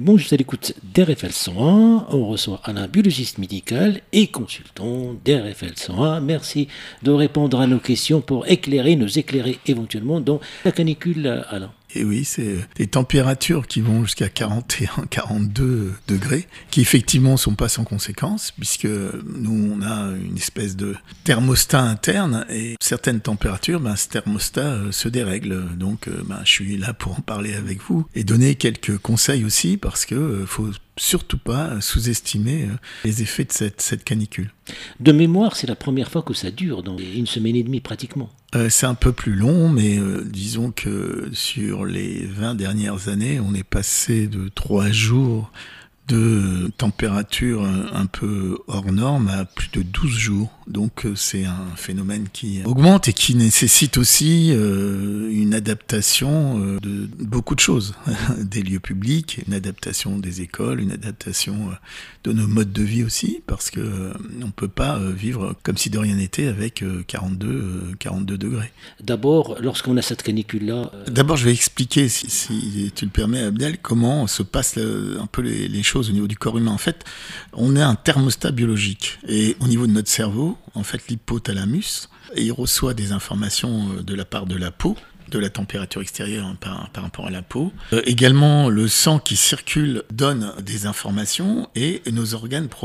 Bon, je suis à l'écoute d'RFL 101. On reçoit Alain, biologiste médical et consultant d'RFL 101. Merci de répondre à nos questions pour nous éclairer éventuellement dans la canicule, Alain. Et oui, c'est des températures qui vont jusqu'à 41, 42 degrés, qui effectivement ne sont pas sans conséquences, puisque nous, on a une espèce de thermostat interne, et certaines températures, ce thermostat se dérègle. Donc, je suis là pour en parler avec vous, et donner quelques conseils aussi, parce que faut surtout pas sous-estimer les effets de cette canicule. De mémoire, c'est la première fois que ça dure, dans une semaine et demie pratiquement. C'est un peu plus long, mais disons que sur les 20 dernières années, on est passé de 3 jours de température un peu hors norme à plus de 12 jours. Donc c'est un phénomène qui augmente et qui nécessite aussi une adaptation de beaucoup de choses. Des lieux publics, une adaptation des écoles, une adaptation de nos modes de vie aussi, parce que on peut pas vivre comme si de rien n'était avec 42 degrés. D'abord, lorsqu'on a cette canicule-là... D'abord, je vais expliquer, si tu le permets, Abdel, comment se passent un peu les choses au niveau du corps humain. En fait, on est un thermostat biologique. Et au niveau de notre cerveau, en fait, l'hypothalamus, il reçoit des informations de la part de la peau, de la température extérieure par rapport à la peau. Également, le sang qui circule donne des informations et nos organes